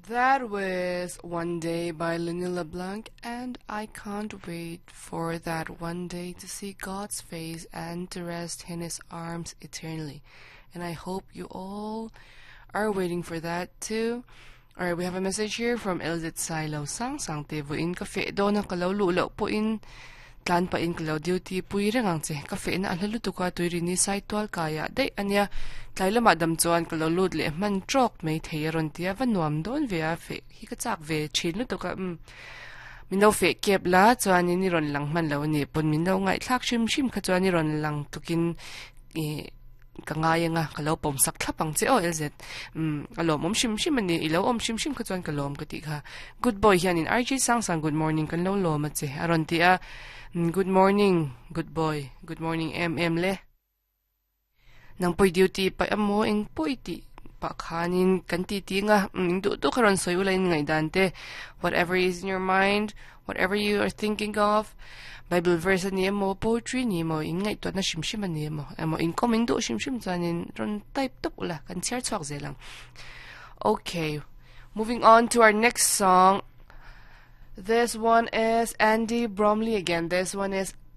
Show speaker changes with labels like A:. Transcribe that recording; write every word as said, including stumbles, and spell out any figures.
A: That was One Day by Lenny LeBlanc, and I can't wait for that one day to see God's face and to rest in His arms eternally. And I hope you all are waiting for that too. Alright, we have a message here from Elzit Silo. Sang sang te vuin kafe do na kalaw lulo po in tlan pa in kalaw duty pui rengang che kafe na alhalutu ka tuiri ni saitwal kaya day anya tlaila madam chuan kalaw lut le man trok may theyaron tia vanuam don vea fe hi ka chak ve chin lu to ka um mindaw fe kep la chuan ni ron lang man law ni pon mindaw ngai thlak shim shim kha chuan ni ron lang tukin e kangaya nga kalaw pom sak thlapang che o elzet um alom om shim shim ani ilaw om shim shim kha chuan kalom ka ti kha good boy hian in R J sang sang good morning kan lo lo ma che aron ti a good morning good boy good morning M M le nang poi duty pa amo eng poi ti pa khanin kan ti ti nga du du karon soi ulain ngai dante whatever is in your mind, whatever you are thinking of, Bible verse ni mo, poetry ni mo, ingay to na shimshim ni mo, amo incoming do shimshim zanin ron type top ula kan share talk zelang. Okay, moving on to our next song. This one is Andy Bromley again. This one is